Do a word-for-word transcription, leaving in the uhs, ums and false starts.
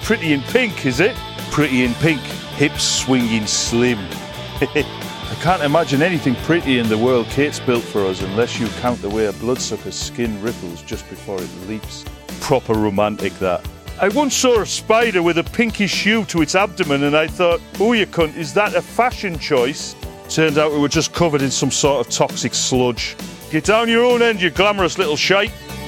Pretty in Pink, is it? Pretty in Pink, hips swinging slim. I can't imagine anything pretty in the world Kate's built for us unless you count the way a bloodsucker's skin ripples just before it leaps. Proper romantic, that. I once saw a spider with a pinkish hue to its abdomen and I thought, oh you cunt, is that a fashion choice? Turned out we were just covered in some sort of toxic sludge. Get down your own end, you glamorous little shite.